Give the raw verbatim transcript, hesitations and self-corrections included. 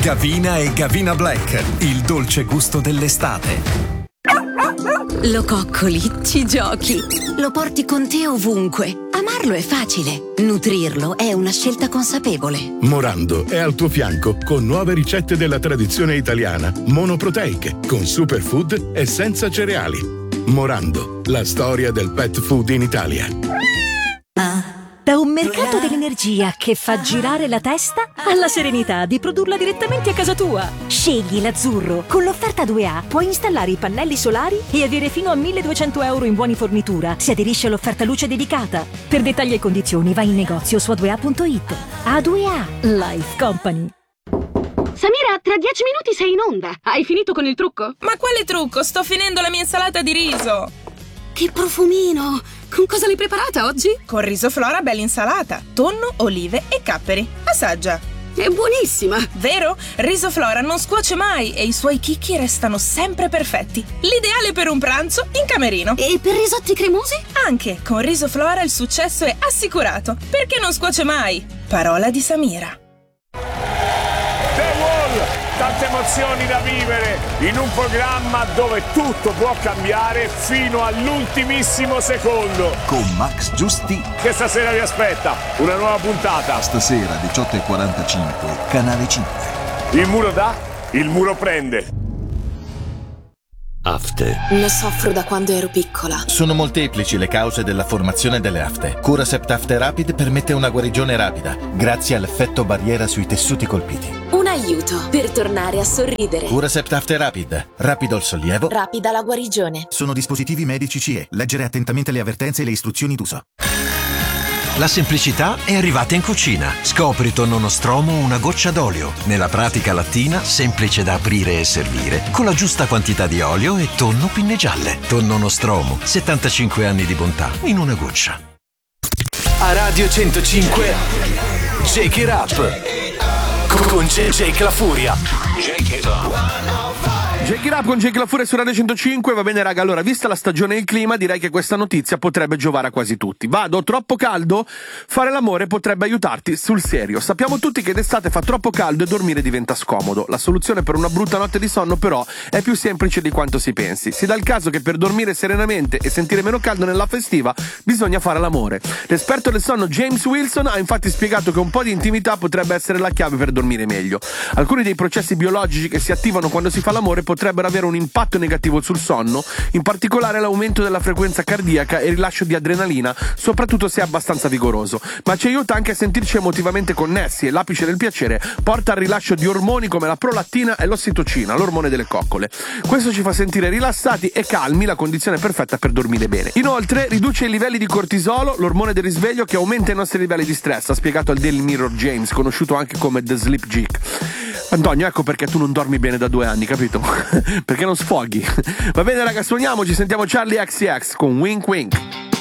Gavina e Gavina Black, il dolce gusto dell'estate. Lo coccoli, ci giochi, lo porti con te ovunque. Amarlo è facile, nutrirlo è una scelta consapevole. Morando è al tuo fianco con nuove ricette della tradizione italiana, monoproteiche, con superfood e senza cereali. Morando, la storia del pet food in Italia. Da un mercato dell'energia che fa girare la testa alla serenità di produrla direttamente a casa tua. Scegli l'azzurro. Con l'offerta due A puoi installare i pannelli solari e avere fino a milleduecento euro in buoni fornitura se aderisci all'offerta luce dedicata. Per dettagli e condizioni vai in negozio su a due a punto it. A due A Life Company. Samira, tra dieci minuti sei in onda. Hai finito con il trucco? Ma quale trucco? Sto finendo la mia insalata di riso. Che profumino! Con cosa l'hai preparata oggi? Con riso Flora bella insalata, tonno, olive e capperi. Assaggia. È buonissima! Vero? Riso Flora non scuoce mai e i suoi chicchi restano sempre perfetti. L'ideale per un pranzo in camerino. E per risotti cremosi? Anche con Riso Flora il successo è assicurato, perché non scuoce mai. Parola di Samira. Tante emozioni da vivere in un programma dove tutto può cambiare fino all'ultimissimo secondo. Con Max Giusti. Che stasera vi aspetta una nuova puntata. Stasera diciotto e quarantacinque, Canale cinque. Il muro dà, il muro prende. Afte. Ne soffro da quando ero piccola. Sono molteplici le cause della formazione delle afte. Curacept Afte Rapid permette una guarigione rapida, grazie all'effetto barriera sui tessuti colpiti. Un aiuto per tornare a sorridere. Curacept Afte Rapid. Rapido il sollievo. Rapida la guarigione. Sono dispositivi medici C E. Leggere attentamente le avvertenze e le istruzioni d'uso. La semplicità è arrivata in cucina. Scopri tonno nostromo una goccia d'olio. Nella pratica lattina, semplice da aprire e servire, con la giusta quantità di olio e tonno pinne gialle. Tonno nostromo, settantacinque anni di bontà in una goccia. A Radio centocinque, Shake It Up con Jake La Furia. Shake It Up con Jake La Furia su Radio centocinque. Va bene raga, allora vista la stagione e il clima direi che questa notizia potrebbe giovare a quasi tutti. Vado, troppo caldo? Fare l'amore potrebbe aiutarti sul serio. Sappiamo tutti che d'estate fa troppo caldo e dormire diventa scomodo. La soluzione per una brutta notte di sonno però è più semplice di quanto si pensi. Si dà il caso che per dormire serenamente e sentire meno caldo nella festiva bisogna fare l'amore. L'esperto del sonno James Wilson ha infatti spiegato che un po' di intimità potrebbe essere la chiave per dormire meglio. Alcuni dei processi biologici che si attivano quando si fa l'amore potrebbero avere un impatto negativo sul sonno, in particolare l'aumento della frequenza cardiaca e il rilascio di adrenalina, soprattutto se è abbastanza vigoroso, ma ci aiuta anche a sentirci emotivamente connessi e l'apice del piacere porta al rilascio di ormoni come la prolattina e l'ossitocina, l'ormone delle coccole. Questo ci fa sentire rilassati e calmi, la condizione perfetta per dormire bene. Inoltre riduce i livelli di cortisolo, l'ormone del risveglio che aumenta i nostri livelli di stress, ha spiegato al Daily Mirror James, conosciuto anche come The Sleep Geek. Antonio, ecco perché tu non dormi bene da due anni, capito? Perché non sfoghi. Va bene raga, suoniamo, ci sentiamo Charlie X C X con Wink Wink.